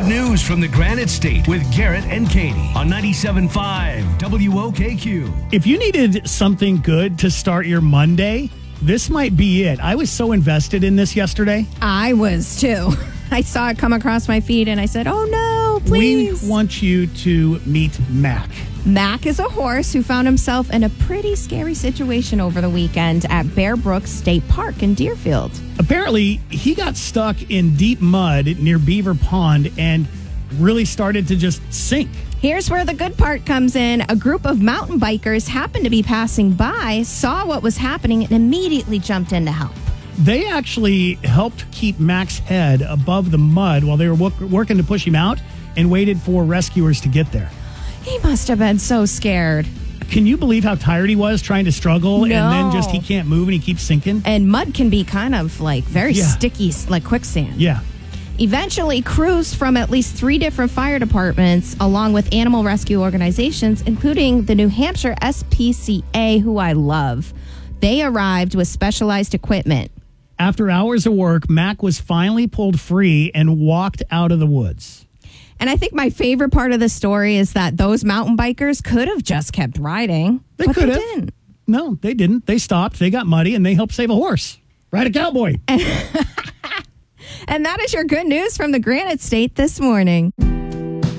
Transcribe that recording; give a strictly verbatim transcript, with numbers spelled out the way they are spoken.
Good news from the Granite State with Garrett and Katie on ninety-seven point five W O K Q. If you needed something good to start your Monday, this might be it. I was so invested in this yesterday. I was too. I saw it come across my feed and I said, oh no, please. We want you to meet Mac. Mac is a horse who found himself in a pretty scary situation over the weekend at Bear Brook State Park in Deerfield. Apparently, he got stuck in deep mud near Beaver Pond and really started to just sink. Here's where the good part comes in. A group of mountain bikers happened to be passing by, saw what was happening, and immediately jumped in to help. They actually helped keep Mac's head above the mud while they were work- working to push him out and waited for rescuers to get there. He must have been so scared. Can you believe how tired he was trying to struggle No. and then just he can't move and he keeps sinking? And mud can be kind of like very Yeah. sticky, like quicksand. Yeah. Eventually, crews from at least three different fire departments, along with animal rescue organizations, including the New Hampshire S P C A, who I love, they arrived with specialized equipment. After hours of work, Mac was finally pulled free and walked out of the woods. And I think my favorite part of the story is that those mountain bikers could have just kept riding. They but could they have. didn't. No, they didn't. They stopped. They got muddy and they helped save a horse. Ride a cowboy. And that is your good news from the Granite State this morning.